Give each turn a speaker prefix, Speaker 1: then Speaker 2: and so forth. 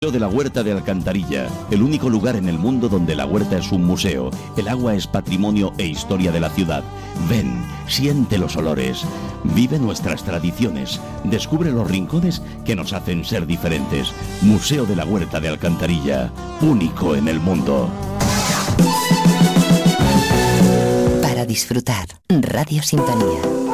Speaker 1: Museo de la Huerta de Alcantarilla, el único lugar en el mundo donde la huerta es un museo. El agua es patrimonio e historia de la ciudad. Ven, siente los olores, vive nuestras tradiciones, descubre los rincones que nos hacen ser diferentes. Museo de la Huerta de Alcantarilla, único en el mundo.
Speaker 2: Para disfrutar, Radio Sintonía.